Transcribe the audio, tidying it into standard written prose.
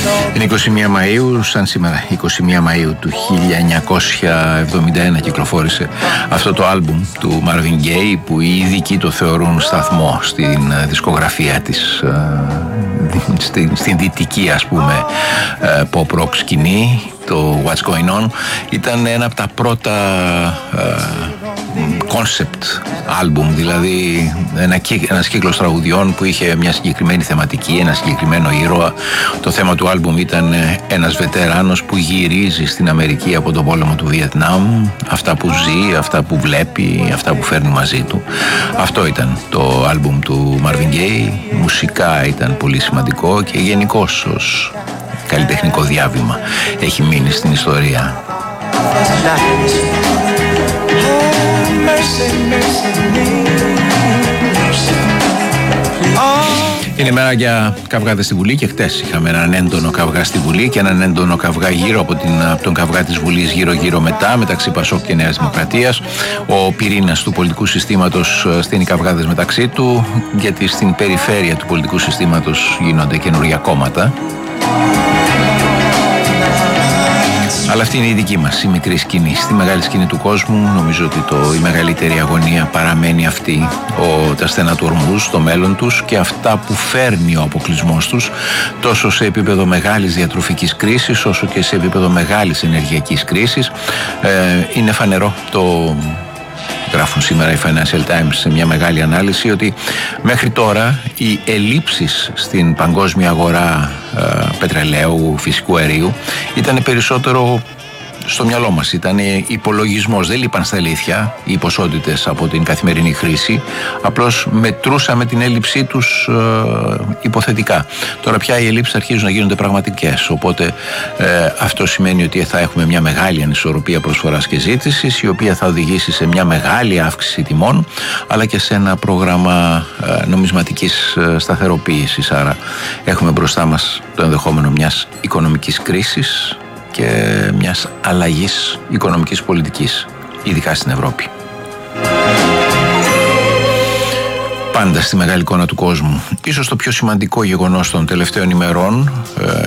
Είναι 21 Μαΐου, σαν σήμερα 21 Μαΐου του 1971 κυκλοφόρησε αυτό το άλμπουμ του Marvin Gaye, που οι ειδικοί το θεωρούν σταθμό στην δισκογραφία της, στην δυτική ας πούμε pop rock σκηνή. Το What's Going On ήταν ένα από τα πρώτα concept album, δηλαδή ένας κύκλος τραγουδιών που είχε μια συγκεκριμένη θεματική, ένα συγκεκριμένο ήρωα. Το θέμα του album ήταν ένας βετεράνος που γυρίζει στην Αμερική από τον πόλεμο του Βιετνάμ, αυτά που ζει, αυτά που βλέπει, αυτά που φέρνει μαζί του. Αυτό ήταν το album του Marvin Gaye. Μουσικά ήταν πολύ σημαντικό και γενικώς ως καλλιτεχνικό διάβημα έχει μείνει στην ιστορία. Είναι μέρα για καυγάδες στη Βουλή και χτες είχαμε έναν έντονο καυγά στη Βουλή και έναν έντονο καυγά γύρω από τον καυγά της Βουλής γύρω μετά, μεταξύ Πασόκ και Νέας Δημοκρατίας. Ο πυρήνας του πολιτικού συστήματος στείνει καυγάδες μεταξύ του, γιατί στην περιφέρεια του πολιτικού συστήματος γίνονται καινούργια κόμματα. Αλλά αυτή είναι η δική μας, η μικρή σκηνή. Στη μεγάλη σκηνή του κόσμου νομίζω ότι η μεγαλύτερη αγωνία παραμένει αυτή, τα στενά του ορμούς, το μέλλον τους και αυτά που φέρνει ο αποκλεισμός τους, τόσο σε επίπεδο μεγάλης διατροφικής κρίσης όσο και σε επίπεδο μεγάλης ενεργειακής κρίσης. Είναι φανερό, το γράφουν σήμερα οι Financial Times σε μια μεγάλη ανάλυση, ότι μέχρι τώρα οι ελλείψεις στην παγκόσμια αγορά πετρελαίου, φυσικού αερίου ήταν περισσότερο στο μυαλό μας, ήταν υπολογισμός. Δεν λείπαν στα αλήθεια οι ποσότητες από την καθημερινή χρήση, απλώς μετρούσαμε την έλλειψή τους υποθετικά. Τώρα πια οι ελλείψεις αρχίζουν να γίνονται πραγματικές, οπότε αυτό σημαίνει ότι θα έχουμε μια μεγάλη ανισορροπία προσφοράς και ζήτησης, η οποία θα οδηγήσει σε μια μεγάλη αύξηση τιμών, αλλά και σε ένα πρόγραμμα νομισματικής σταθεροποίησης. Άρα έχουμε μπροστά μας το ενδεχόμενο μιας οικονομικής κρίσης και μιας αλλαγής οικονομικής πολιτικής, ειδικά στην Ευρώπη. Πάντα στη μεγάλη εικόνα του κόσμου, ίσως το πιο σημαντικό γεγονός των τελευταίων ημερών